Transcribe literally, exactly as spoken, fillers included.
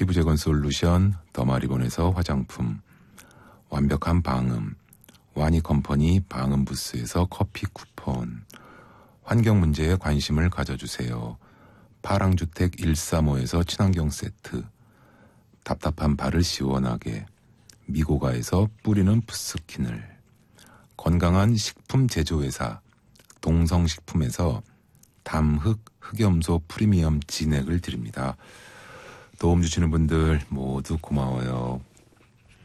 피부 재건 솔루션 더마리본에서 화장품, 완벽한 방음 와니 컴퍼니 방음 부스에서 커피 쿠폰, 환경 문제에 관심을 가져주세요. 파랑주택 일삼오에서 친환경 세트, 답답한 발을 시원하게 미고가에서 뿌리는 푸스킨을, 건강한 식품 제조회사 동성식품에서 담흑 흑염소 프리미엄 진액을 드립니다. 도움 주시는 분들 모두 고마워요.